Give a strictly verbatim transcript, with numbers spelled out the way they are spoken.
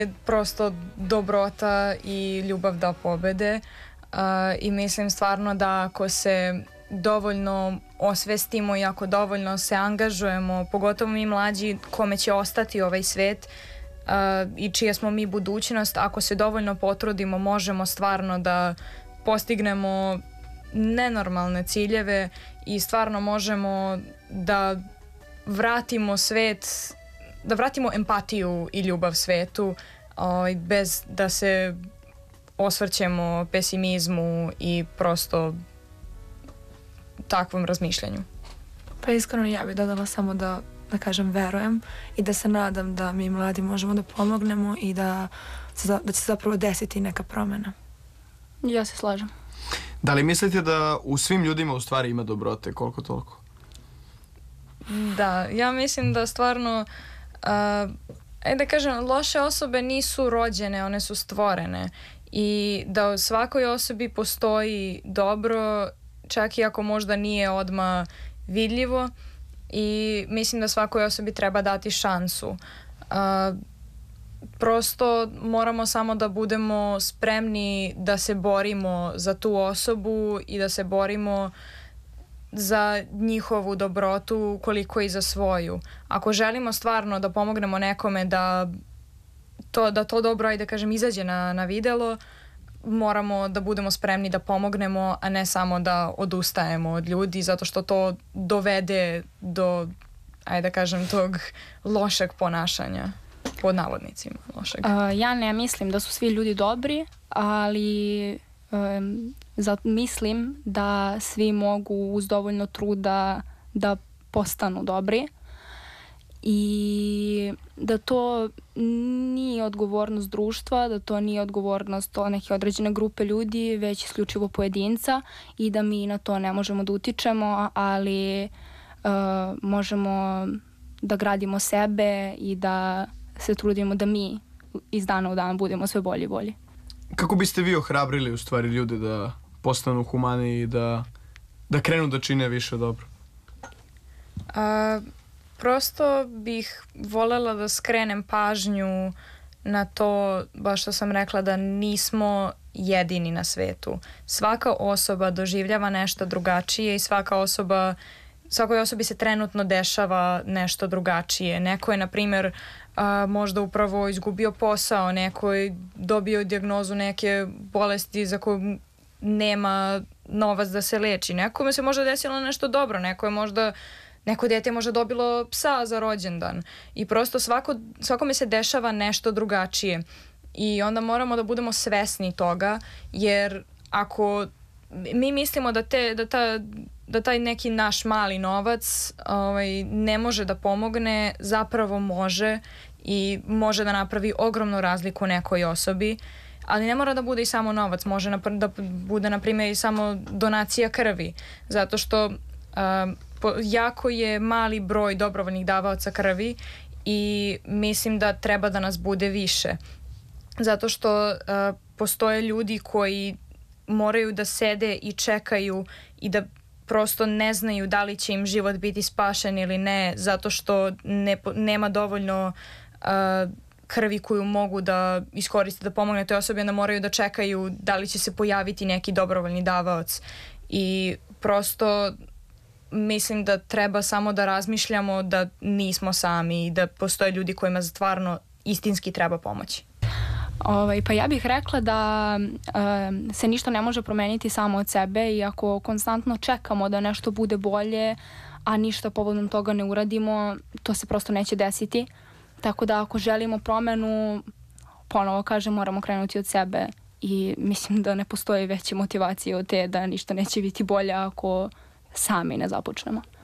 Prosto dobrota i ljubav da pobede uh, i mislim stvarno da ako se dovoljno osvestimo i ako dovoljno se angažujemo, pogotovo mi mlađi kome će ostati ovaj svet uh, i čija smo mi budućnost, ako se dovoljno potrudimo možemo stvarno da postignemo nenormalne ciljeve i stvarno možemo da vratimo svet, da vratimo empatiju i ljubav svetu ovaj, bez da se osvrćemo pesimizmu i prosto takvom razmišljanju. Pa iskreno ja bih dodala samo da, da kažem verujem i da se nadam da mi mladi možemo da pomognemo i da, da će se zapravo desiti neka promjena. Ja se slažem. Da li mislite da u svim ljudima u stvari ima dobrote, koliko toliko? Da, ja mislim da stvarno uh, ajde da kažem, loše osobe nisu rođene, one su stvorene i da u svakoj osobi postoji dobro, čak i ako možda nije odmah vidljivo i mislim da svakoj osobi treba dati šansu. Uh, prosto moramo samo da budemo spremni da se borimo za tu osobu i da se borimo za njihovu dobrotu koliko i za svoju. Ako želimo stvarno da pomognemo nekome da to, da to dobro, ajde da kažem, izađe na, na videlo, moramo da budemo spremni da pomognemo, a ne samo da odustajemo od ljudi, zato što to dovede do, ajde da kažem, tog lošeg ponašanja, pod navodnicima lošeg. Uh, ja ne mislim da su svi ljudi dobri, ali um, zato mislim da svi mogu uz dovoljno truda da postanu dobri i da to nije odgovornost društva, da to nije odgovornost neke određene grupe ljudi, već isključivo pojedinca i da mi na to ne možemo da utičemo, ali uh, možemo da gradimo sebe i da se trudimo da mi iz dana u dan budemo sve bolji i bolji. Kako biste vi ohrabrili u stvari ljude da postanu humani i da, da krenu da čine više dobro? A, prosto bih voljela da skrenem pažnju na to, baš što sam rekla, da nismo jedini na svetu. Svaka osoba doživljava nešto drugačije i svaka osoba, svakoj osobi se trenutno dešava nešto drugačije. Neko je, na primjer, a, možda upravo izgubio posao, neko je dobio dijagnozu neke bolesti za koju nema novac da se leči. Nekome se možda desilo nešto dobro, neko je možda, neko dete je možda dobilo psa za rođendan i prosto svako, svakome se dešava nešto drugačije i onda moramo da budemo svesni toga, jer ako mi mislimo da, te, da, ta, da taj neki naš mali novac ovaj, ne može da pomogne, zapravo može i može da napravi ogromnu razliku nekoj osobi, ali ne mora da bude i samo novac, može da bude, na primjer, i samo donacija krvi, zato što uh, po, jako je mali broj dobrovoljnih davaoca krvi i mislim da treba da nas bude više, zato što uh, postoje ljudi koji moraju da sede i čekaju i da prosto ne znaju da li će im život biti spašen ili ne, zato što ne, nema dovoljno uh, krvi koju mogu da iskoriste da pomogne toj osobi, onda moraju da čekaju da li će se pojaviti neki dobrovoljni davaoc i prosto mislim da treba samo da razmišljamo da nismo sami i da postoje ljudi kojima stvarno istinski treba pomoći. Ovaj, pa ja bih rekla da e, se ništa ne može promeniti samo od sebe i ako konstantno čekamo da nešto bude bolje, a ništa povodom toga ne uradimo, to se prosto neće desiti. Tako da ako želimo promenu, ponovo kažem, moramo krenuti od sebe i mislim da ne postoji veće motivacije od te da ništa neće biti bolje ako sami ne započnemo.